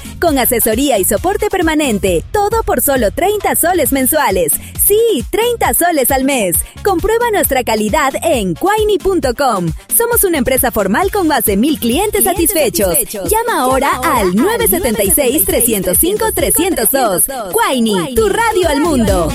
con asesoría y soporte permanente. Todo por solo 30 soles mensuales. Sí, 30 soles al mes. Comprueba nuestra calidad en quaini.com. Somos una empresa formal con más de 1,000 clientes satisfechos. Llama ahora al 976-305-302. Quaini, tu radio al mundo.